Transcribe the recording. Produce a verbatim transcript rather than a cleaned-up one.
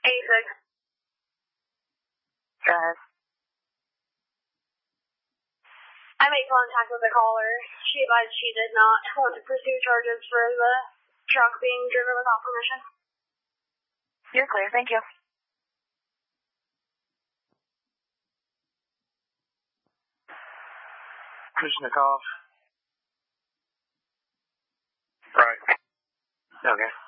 eighty-six. Go ahead. I made contact with the caller. She advised she did not want to pursue charges for the truck being driven without permission. You're clear. Thank you. Kushnikov. Right. Okay.